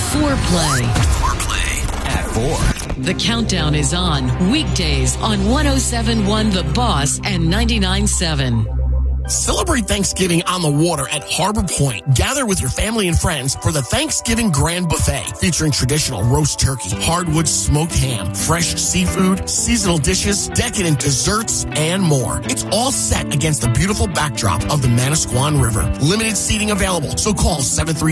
Foreplay. Foreplay at 4. The countdown is on weekdays on 107.1 The Boss and 99.7. Celebrate Thanksgiving on the water at Harbor Point. Gather with your family and friends for the Thanksgiving Grand Buffet, featuring traditional roast turkey, hardwood smoked ham, fresh seafood, seasonal dishes, decadent desserts, and more. It's all set against the beautiful backdrop of the Manasquan River. Limited seating available, so call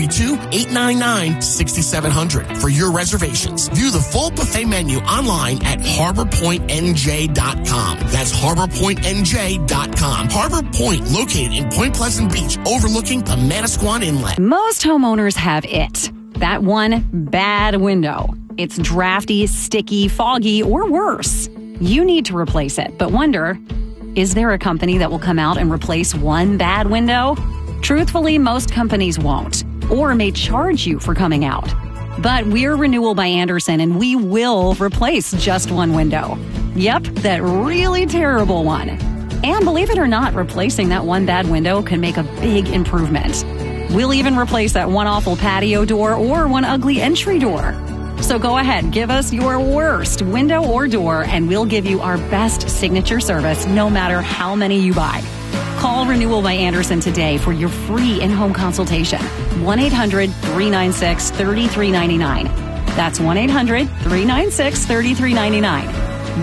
732-899-6700 for your reservations. View the full buffet menu online at HarborPointNJ.com. That's HarborPointNJ.com. Harbor Point, located in Point Pleasant Beach, overlooking the Manasquan Inlet. Most homeowners have it. That one bad window. It's drafty, sticky, foggy, or worse. You need to replace it, but wonder, is there a company that will come out and replace one bad window? Truthfully, most companies won't, or may charge you for coming out. But we're Renewal by Andersen, and we will replace just one window. Yep, that really terrible one. And believe it or not, replacing that one bad window can make a big improvement. We'll even replace that one awful patio door or one ugly entry door. So go ahead, give us your worst window or door, and we'll give you our best signature service no matter how many you buy. Call Renewal by Andersen today for your free in-home consultation. 1-800-396-3399. That's 1-800-396-3399.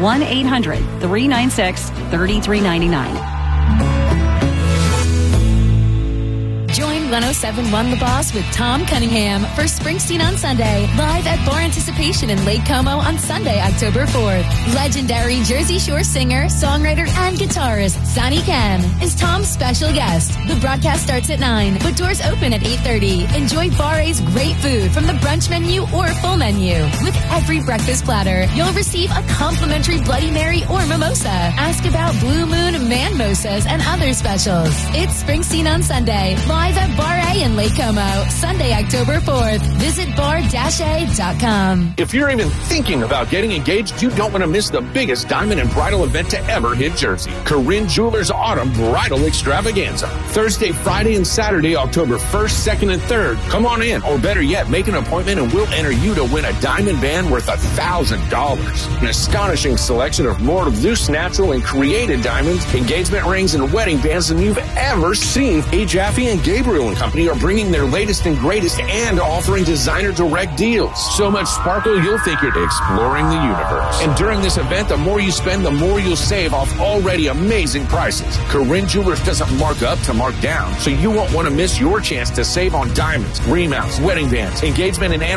1-800-396-3399. Join 107.1 The Boss with Tom Cunningham for Springsteen on Sunday, live at Bar Anticipation in Lake Como on Sunday, October 4th. Legendary Jersey Shore singer, songwriter, and guitarist Sonny Ken is Tom's special guest. The broadcast starts at 9, but doors open at 8:30. Enjoy Bar A's great food from the brunch menu or full menu. With every breakfast platter, you'll receive a complimentary Bloody Mary or mimosa. Ask about Blue Moon, Manmosas, and other specials. It's Springsteen on Sunday, live at Bar A in Lake Como, Sunday, October 4th. Visit bar-a.com. If you're even thinking about getting engaged, you don't want to miss the biggest diamond and bridal event to ever hit Jersey. Corinne Jewelers Autumn Bridal Extravaganza. Thursday, Friday, and Saturday, October 1st, 2nd, and 3rd. Come on in, or better yet, make an appointment and we'll enter you to win a diamond band worth $1,000. An astonishing selection of more loose, natural, and created diamonds, engagement rings, and wedding bands than you've ever seen. A. Jaffe and Gabriel & Company are bringing their latest and greatest and offering designer direct deals. So much sparkle, you'll think you're exploring the universe. And during this event, the more you spend, the more you'll save off already amazing prices. Corinne Jewelers doesn't mark up to mark down, so you won't want to miss your chance to save on diamonds, remounts, wedding bands, engagement, and